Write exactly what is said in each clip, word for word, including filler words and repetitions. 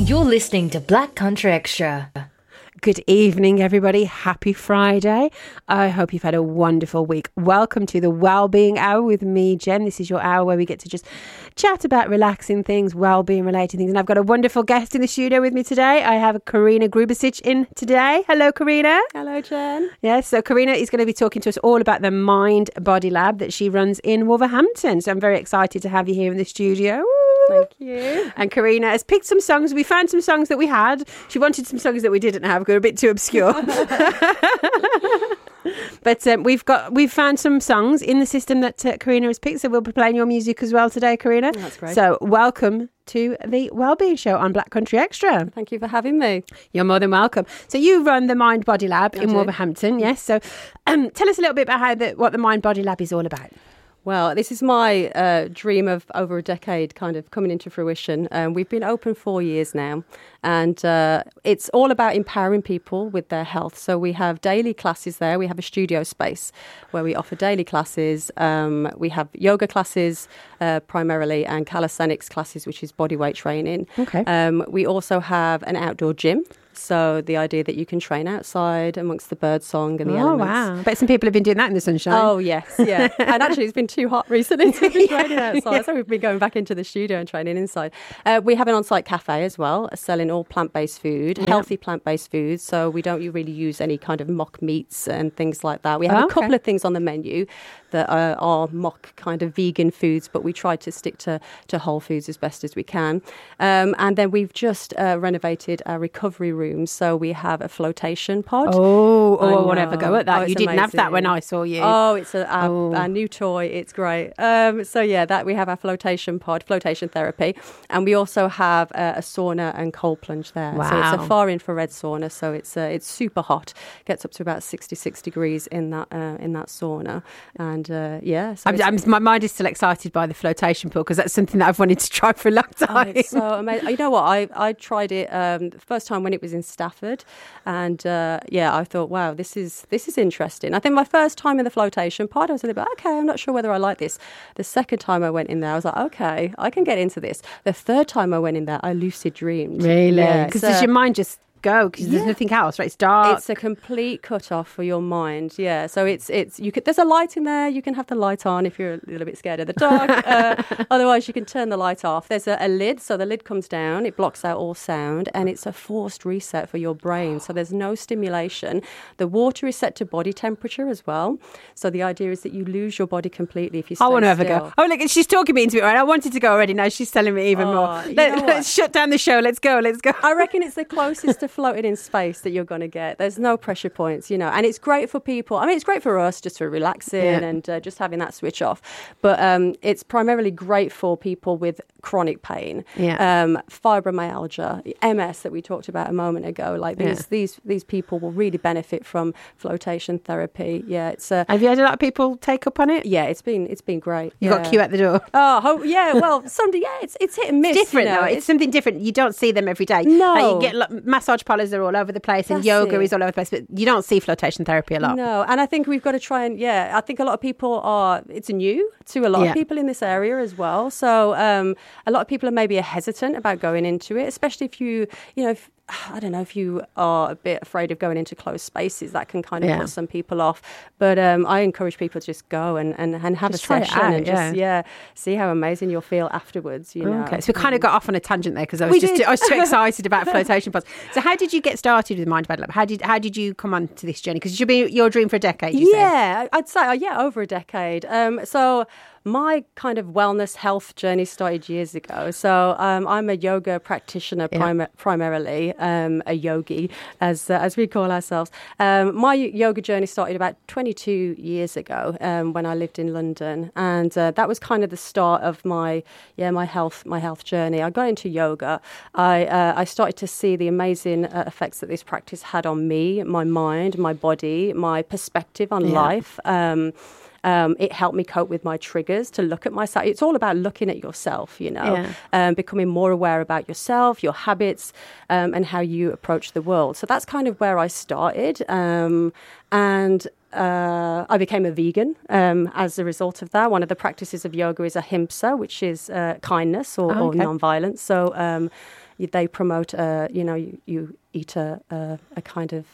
You're listening to Black Country Extra. Good evening, everybody. Happy Friday. I hope you've had a wonderful week. Welcome to the Wellbeing Hour with me, Jen. This is your hour where we get to just chat about relaxing things, well-being related things. And I've got a wonderful guest in the studio with me today. I have Karina Grubasic in today. Hello, Karina. Hello, Jen. Yes, so Karina is going to be talking to us all about the Mind Body Lab that she runs in Wolverhampton. So I'm very excited to have you here in the studio. Thank you. And Karina has picked some songs. We found some songs that we had. She wanted some songs that we didn't have. We're a bit too obscure. But um, we've got we've found some songs in the system that uh, Karina has picked. So we'll be playing your music as well today, Karina. That's great. So welcome to the Wellbeing Show on Black Country Extra. Thank you for having me. You're more than welcome. So you run the Mind Body Lab I in do. Wolverhampton, yes. So um, tell us a little bit about how the, what the Mind Body Lab is all about. Well, this is my uh, dream of over a decade kind of coming into fruition. Um, we've been open four years now, and uh, it's all about empowering people with their health. So we have daily classes there. We have a studio space where we offer daily classes. Um, we have yoga classes uh, primarily and calisthenics classes, which is body weight training. Okay. Um, we also have an outdoor gym. So the idea that you can train outside amongst the bird song and the Oh, elements. wow. I bet some people have been doing that in the sunshine. Oh, yes, yeah. And actually, it's been too hot recently to be training outside, yeah. So we've been going back into the studio and training inside. Uh, we have an on-site cafe as well, selling all plant-based food, yeah. healthy plant-based food. So we don't really use any kind of mock meats and things like that. We have oh, a couple okay. of things on the menu that are, are mock kind of vegan foods, but we try to stick to, to whole foods as best as we can. Um, and then we've just uh, renovated our recovery rooms. So we have a flotation pod. Oh, oh I, I want to have a go at that. Oh, you didn't amazing. have that when I saw you. Oh, it's a, our, oh. our new toy. It's great. Um, so yeah, that we have our flotation pod, flotation therapy, and we also have uh, a sauna and cold plunge there. Wow. So it's a far infrared sauna. So it's uh, it's super hot. Gets up to about sixty-six degrees in that uh, in that sauna, and uh, yeah. So I'm, I'm, my mind is still excited by the flotation pool because that's something that I've wanted to try for a long time. Oh, it's so amazing. You know what? I I tried it um, the first time when it was in Stafford. And uh, yeah, I thought, wow, this is this is interesting. I think my first time in the flotation pod, I was a little bit, okay, I'm not sure whether I like this. The second time I went in there, I was like, okay, I can get into this. The third time I went in there, I lucid dreamed. Really? Yeah, because so, does your mind just go? Because yeah. there's nothing else, right? It's dark. It's a complete cut off for your mind. Yeah. So it's it's you could. There's a light in there. You can have the light on if you're a little bit scared of the dark. uh, otherwise, you can turn the light off. There's a, a lid, so the lid comes down. It blocks out all sound, and it's a forced reset for your brain. So there's no stimulation. The water is set to body temperature as well. So the idea is that you lose your body completely if you. Stay I want to have still. a go. Oh, look, she's talking me into it. Right? I wanted to go already. Now she's telling me even Oh, more. you Let, know what? let's shut down the show. Let's go. Let's go. I reckon it's the closest to floating in space that you're going to get. There's no pressure points, you know, and it's great for people. I mean, it's great for us just for relaxing yeah. and uh, just having that switch off. But um, it's primarily great for people with chronic pain, yeah. um, fibromyalgia, M S that we talked about a moment ago. Like these, yeah. these, these people will really benefit from flotation therapy. Yeah, it's. Uh, Have you had a lot of people take up on it? yeah, it's been it's been great. You yeah. got a queue at the door. Oh, ho- yeah. Well, Sunday, yeah, it's it's hit and miss. Different you know, though. It's, something different. You don't see them every day. No. Like, you get like, massage parlours are all over the place, and That's yoga it. is all over the place, but you don't see flotation therapy a lot. No, and I think we've got to try and, yeah, I think a lot of people are, it's new to a lot Yeah. of people in this area as well. So um, a lot of people are maybe hesitant about going into it, especially if you, you know, if, I don't know, if you are a bit afraid of going into closed spaces, that can kind of Yeah. put some people off. But um, I encourage people to just go and, and, and have Just a try it session out, and just, yeah. yeah, see how amazing you'll feel afterwards, you know. Okay, so we kind of got off on a tangent there because I was We just did. I was too excited about flotation pods. So how did you get started with Mind Body Lab? How did how did you come on to this journey? Because it should be your dream for a decade. You said. Yeah, I'd say, uh, yeah, over a decade. Um, so my kind of wellness health journey started years ago. So um, I'm a yoga practitioner Yeah. prim- primarily, um, a yogi, as uh, as we call ourselves. Um, my yoga journey started about twenty-two years ago um, when I lived in London, and uh, that was kind of the start of my yeah my health my health journey. I got into yoga. I uh, I started to see the amazing uh, effects that this practice had on me, my mind, my body, my perspective on Yeah. life. Um, Um, it helped me cope with my triggers, to look at myself. It's all about looking at yourself, you know, Yeah. um, becoming more aware about yourself, your habits, um, and how you approach the world. So that's kind of where I started. Um, and uh, I became a vegan um, as a result of that. One of the practices of yoga is ahimsa, which is uh, kindness or, Oh, okay. or non-violence. So, um, they promote, uh, you know, you, you eat a, a, a kind of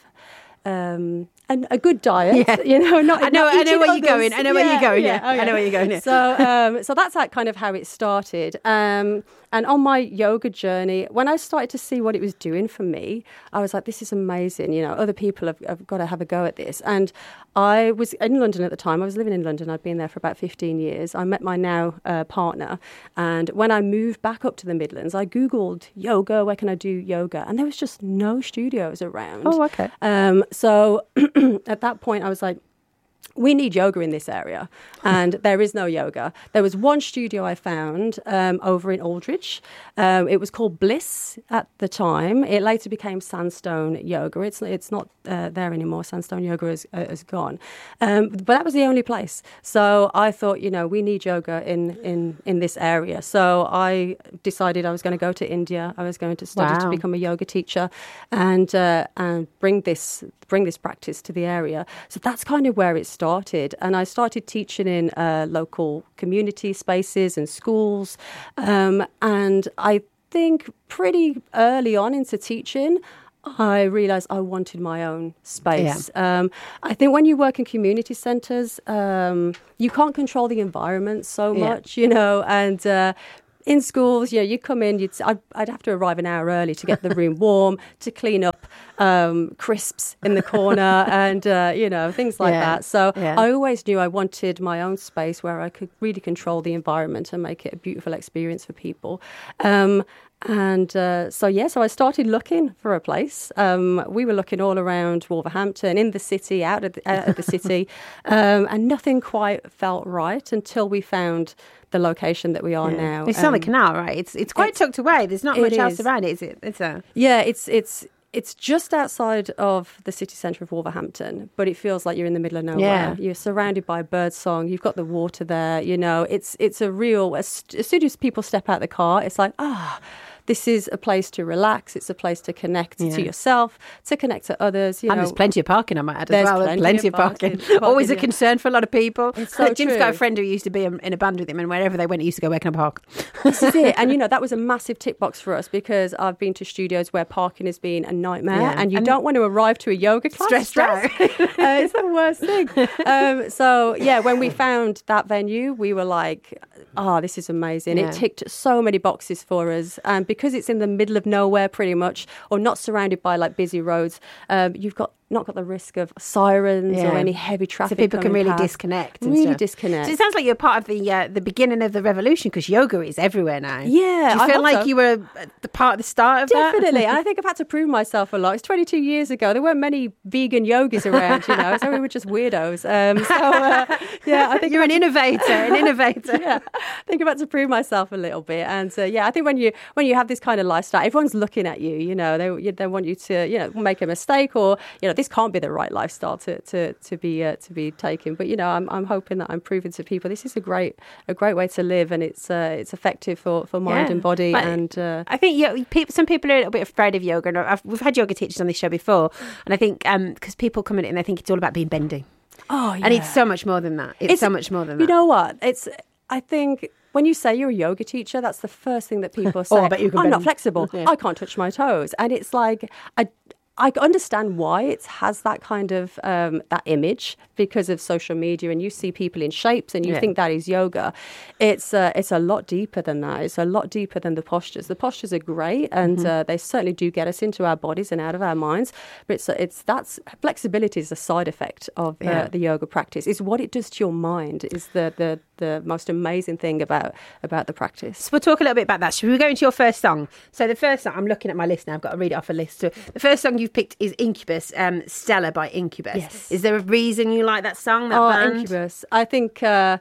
um, an, a good diet. Yeah. You know, not I know, not I know eating where others. you're going. I know where Yeah, you're going. yeah, Yeah, oh, yeah. I know where you're going. Yeah. So, um, so that's like kind of how it started. Um, and on my yoga journey, when I started to see what it was doing for me, I was like, this is amazing. You know, other people have, have got to have a go at this. And I was in London at the time. I was living in London. I'd been there for about fifteen years. I met my now uh, partner. And when I moved back up to the Midlands, I Googled yoga, where can I do yoga? And there was just no studios around. Oh, okay. Um, so at that point, I was like, we need yoga in this area, and there is no yoga. There was one studio I found um, over in Aldridge. Um, it was called Bliss at the time. It later became Sandstone Yoga. It's it's not uh, there anymore. Sandstone Yoga has, uh, has gone. Um, but that was the only place. So I thought, you know, we need yoga in, in, in this area. So I decided I was going to go to India. I was going to study Wow. to become a yoga teacher and uh, and bring this bring this practice to the area. So that's kind of where it started. And I started teaching in uh, local community spaces and schools. Um, and I think pretty early on into teaching, I realised I wanted my own space. Yeah. Um, I think when you work in community centres, um, you can't control the environment so Yeah. much, you know, and uh, in schools, you know, you come in, you'd, I'd, I'd have to arrive an hour early to get the room warm, to clean up um, crisps in the corner and, uh, you know, things like Yeah. that. So Yeah. I always knew I wanted my own space where I could really control the environment and make it a beautiful experience for people. Um, and uh, so, yeah, so I started looking for a place. Um, we were looking all around Wolverhampton, in the city, out of the, out of the city, um, and nothing quite felt right until we found the location that we are Yeah. now. It's on the Um, canal, right? It's it's quite it's- tucked away. There's not it much else is. around it, is it? It's a Yeah, it's it's it's just outside of the city centre of Wolverhampton, but it feels like you're in the middle of nowhere. Yeah. You're surrounded by birdsong. You've got the water there. You know, it's it's a real. As, as soon as people step out the car, it's like ah. This is a place to relax. It's a place to connect Yeah. to yourself, to connect to others. You and know, there's plenty of parking, I might add, as There's well. There's plenty plenty of of parking. parking. Always a Parking, yeah. concern for a lot of people. It's so Jim's got a true. friend who used to be in in a band with him, and wherever they went, he used to go, where can I park? This is it. And, you know, that was a massive tick box for us because I've been to studios where parking has been a nightmare Yeah. and you And don't want to arrive to a yoga class Stressed out. uh, it's the worst thing. Um, so, yeah, when we found that venue, we were like, oh, this is amazing. Yeah. It ticked so many boxes for us. And because it's in the middle of nowhere pretty much, or not surrounded by like busy roads, um, you've got not got the risk of sirens Yeah. or any heavy So traffic. people can coming really past. disconnect. And Really stuff. disconnect. So it sounds like you're part of the uh, the beginning of the revolution because yoga is everywhere now. Yeah, Do you I feel hope like so. you were at the part of the start of that? Definitely. And I think I've had to prove myself a lot. It's twenty-two years ago. There weren't many vegan yogis around, you know, so we were just weirdos. Um, so, uh, yeah, I think You're an innovator, an innovator. yeah, I think I've had to prove myself a little bit. And uh, yeah, I think when you when you have this kind of lifestyle, everyone's looking at you, you know, they they want you to, you know, make a mistake or, you know, this can't be the right lifestyle to to, to be uh, to be taken. But, you know, I'm I'm hoping that I'm proving to people this is a great a great way to live and it's uh, it's effective for, for mind Yeah. and body. But and uh, I think yeah, people, some people are a little bit afraid of yoga. And I've, we've had yoga teachers on this show before. And I think because people come in and they think it's all about being bendy. oh, yeah. And it's so much more than that. It's, It's- so much more than that. You know what? It's. I think when you say you're a yoga teacher, that's the first thing that people say. Oh, I bet you can I'm not bend." flexible. Yeah. I can't touch my toes. And it's like I. I understand why it has that kind of um, that image because of social media, and you see people in shapes, and you Yeah. think that is yoga. It's uh, it's a lot deeper than that. It's a lot deeper than the postures. The postures are great, and Mm-hmm. uh, they certainly do get us into our bodies and out of our minds. But it's it's that's flexibility is a side effect of uh, Yeah. the yoga practice. It's what it does to your mind. Is the the the most amazing thing about about the practice. So we'll talk a little bit about that. Should we go into your first song? So the first song, I'm looking at my list now. I've got to read it off a list. So the first song you've picked is Incubus, um, Stella by Incubus. Yes. Is there a reason you like that song, that Oh, band? Incubus. I think, uh,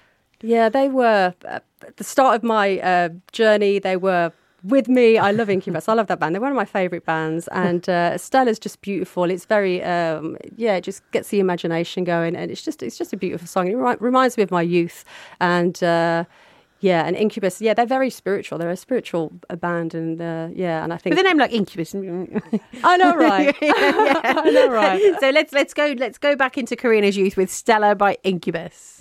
yeah, they were uh, at the start of my uh, journey. They were with me. I love Incubus. I love that band. They're one of my favourite bands. And uh, Stella's just beautiful. It's very, um, yeah, it just gets the imagination going. And it's just, it's just a beautiful song. It remi- reminds me of my youth. And uh, yeah, and Incubus, yeah, they're very spiritual. They're a spiritual uh, band. And uh, yeah, and I think With a name like Incubus. I know, right? I know, right? So let's let's go let's go back into Karina's youth with Stella by Incubus.